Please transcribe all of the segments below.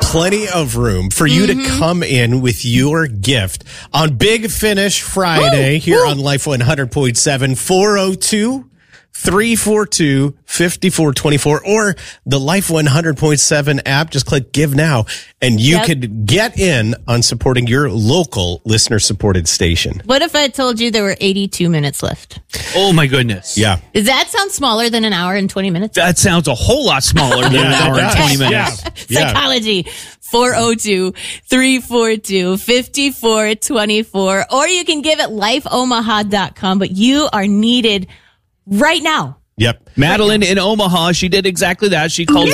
plenty of room for you to come in with your gift on Big Finish Friday here on Life 100.7, 402-342-5424, or the Life 100.7 app. Just click Give Now, and you could get in on supporting your local listener-supported station. What if I told you there were 82 minutes left? Oh, my goodness. Yeah. Does that sound smaller than an hour and 20 minutes? That sounds a whole lot smaller than an hour and 20 minutes. Yeah. Psychology. 402-342-5424. Or you can give it lifeomaha.com, but you are needed right now. Yep. Madeline in Omaha, she did exactly that. She called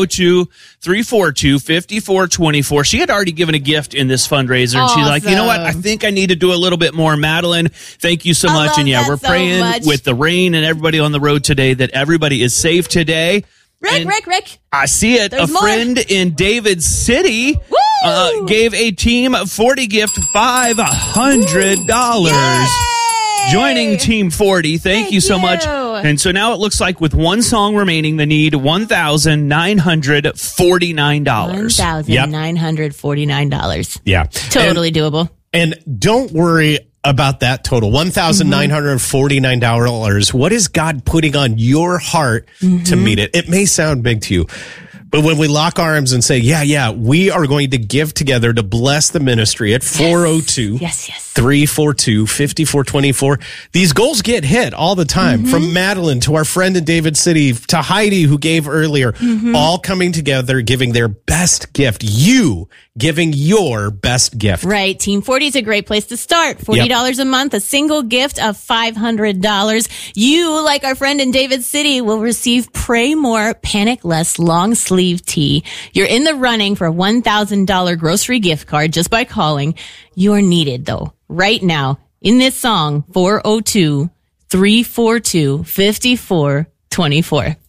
402-342-5424. She had already given a gift in this fundraiser, and she's like, you know what? I think I need to do a little bit more. Madeline, thank you so much. And yeah, we're praying with the rain and everybody on the road today that everybody is safe today. Rick. I see it. There's a friend in David City gave a Team 40 gift $500. Yay! Joining Team 40. Thank you so much. And so now it looks like with one song remaining, the need $1,949. $1,949. Yeah. Totally doable. And don't worry about that total, $1,949. What is God putting on your heart to meet it? It may sound big to you, but when we lock arms and say, we are going to give together to bless the ministry at 402-342-5424. These goals get hit all the time, from Madeline to our friend in David City to Heidi, who gave earlier, all coming together, giving their best gift. You giving your best gift. Right. Team 40 is a great place to start. $40 a month, a single gift of $500. You, like our friend in David City, will receive Pray More, Panic Less long sleeve tee. You're in the running for a $1,000 grocery gift card just by calling. You're needed, though, right now in this song, 402-342-5424.